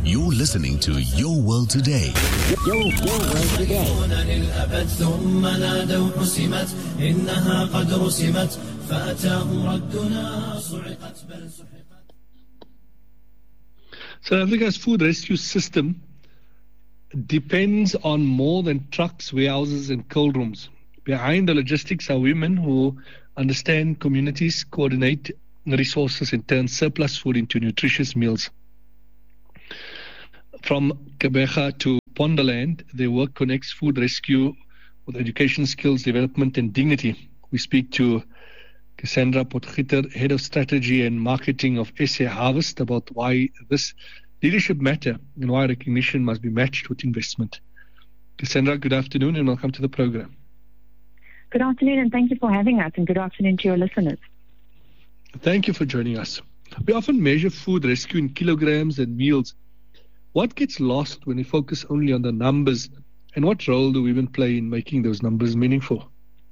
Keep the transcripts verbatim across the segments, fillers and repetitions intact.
You're listening to Your World Today. Your, your World Today. South Africa's food rescue system depends on more than trucks, warehouses and cold rooms. Behind the logistics are women who understand communities, coordinate resources and turn surplus food into nutritious meals. From Gqeberha to Pondoland, their work connects food rescue with education, skills development and dignity. We speak to Cassandra Potgieter, Head of Strategy and Marketing of S A Harvest, about why this leadership matter and why recognition must be matched with investment. Cassandra, good afternoon and welcome to the program. Good afternoon and thank you for having us, and good afternoon to your listeners. Thank you for joining us. We often measure food rescue in kilograms and meals. What gets lost when we focus only on the numbers, and what role do women play in making those numbers meaningful?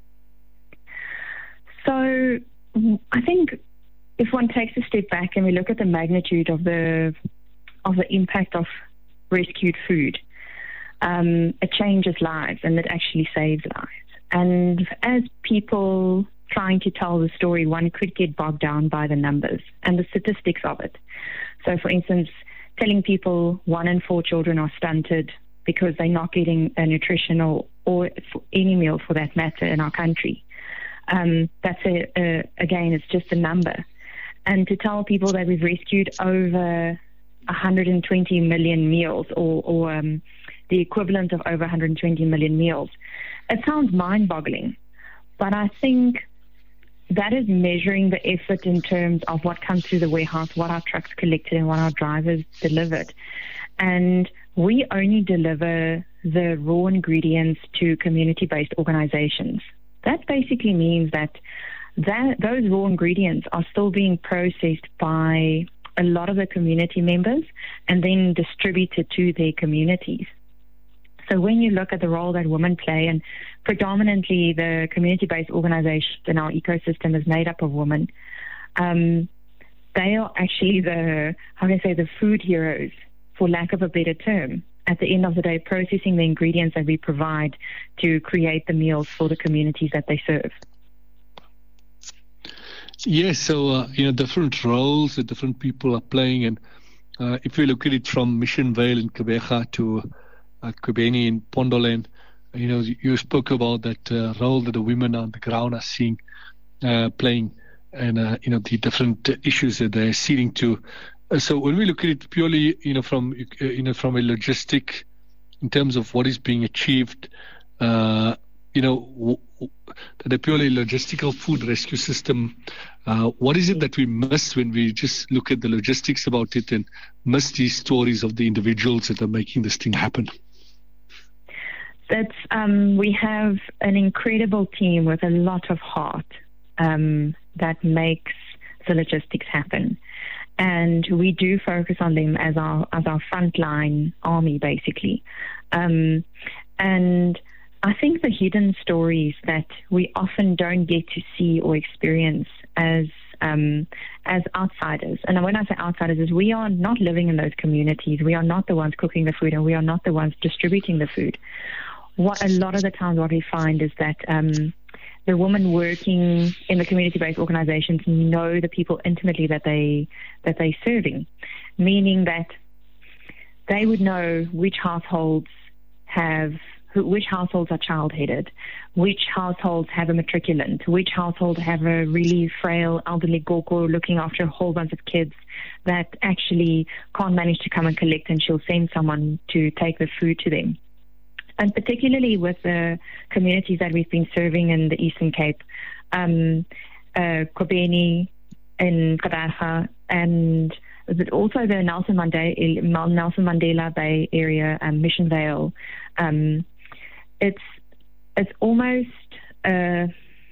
So I think if one takes a step back and we look at the magnitude of the of the impact of rescued food, um, it changes lives and it actually saves lives. And as people trying to tell the story, one could get bogged down by the numbers and the statistics of it. So, for instance, telling people one in four children are stunted because they're not getting a nutritional or any meal for that matter in our country. Um, that's, a, a, again, it's just a number. And to tell people that we've rescued over one hundred twenty million meals or, or um, the equivalent of over one hundred twenty million meals, it sounds mind-boggling. But I think that is measuring the effort in terms of what comes through the warehouse, what our trucks collected and what our drivers delivered. And we only deliver the raw ingredients to community-based organizations. That basically means that, that those raw ingredients are still being processed by a lot of the community members and then distributed to their communities. So when you look at the role that women play, and predominantly the community-based organization in our ecosystem is made up of women, um, they are actually the, how can I say, the food heroes, for lack of a better term, at the end of the day, processing the ingredients that we provide to create the meals for the communities that they serve. Yes, so, uh, you know, different roles that different people are playing. And uh, if we look at it from Mission Vale in Gqeberha to uh, Kobeni in Pondoland, you know, you spoke about that uh, role that the women on the ground are seeing, uh, playing, and, uh, you know, the different issues that they're seeing to. Uh, so when we look at it purely, you know, from, uh, you know, from a logistic, in terms of what is being achieved, uh, you know, w- w- the purely logistical food rescue system, uh, what is it that we miss when we just look at the logistics about it and miss these stories of the individuals that are making this thing happen? That's, um, we have an incredible team with a lot of heart um, that makes the logistics happen. And we do focus on them as our as our frontline army, basically. Um, and I think the hidden stories that we often don't get to see or experience as um, as outsiders, and when I say outsiders, is we are not living in those communities. We are not the ones cooking the food, and we are not the ones distributing the food. What a lot of the times what we find is that um, the women working in the community-based organizations know the people intimately that they that they're serving, meaning that they would know which households have which households are child-headed, which households have a matriculant, which households have a really frail elderly goko looking after a whole bunch of kids that actually can't manage to come and collect, and she'll send someone to take the food to them. And particularly with the communities that we've been serving in the Eastern Cape, um, uh, Kobeni in Gqeberha, and also the Nelson Mandela, Nelson Mandela Bay area, um, Mission Vale. Um, it's it's almost uh,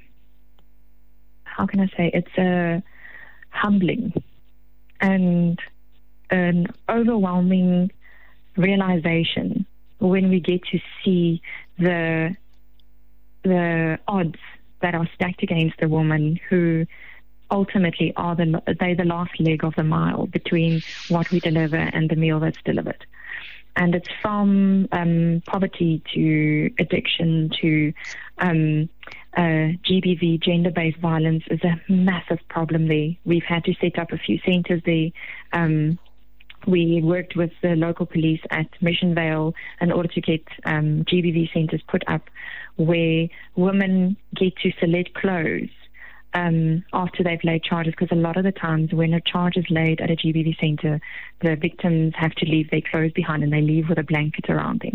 how can I say? It's a humbling and an overwhelming realization when we get to see the the odds that are stacked against a woman who ultimately are the they the last leg of the mile between what we deliver and the meal that's delivered. And it's from um, poverty to addiction to um, uh, G B V, gender-based violence, is a massive problem there. We've had to set up a few centres there. Um, we worked with the local police at Mission Vale in order to get um, G B V centres put up where women get to select clothes Um, after they've laid charges, because a lot of the times when a charge is laid at a G B V centre, the victims have to leave their clothes behind and they leave with a blanket around them.